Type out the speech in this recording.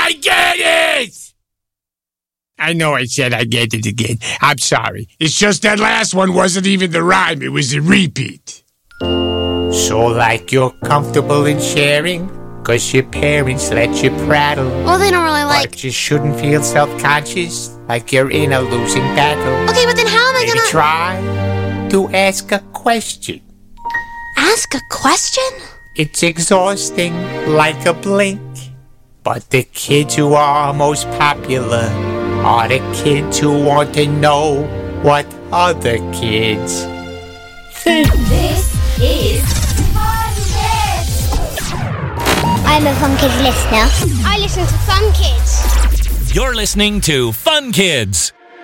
I get it! I know I said I get it again. I'm sorry. It's just that last one wasn't even the rhyme. It was a repeat. So like you're comfortable in sharing, 'cause your parents let you prattle. Well, they don't really like... But you shouldn't feel self-conscious, like you're in a losing battle. Okay, but then how am I Maybe gonna... try to ask a question. Ask a question? It's exhausting, like a blink. But the kids who are most popular are the kids who want to know what other kids think. This is Fun Kids. I'm a Fun Kids listener. I listen to Fun Kids. You're listening to Fun Kids.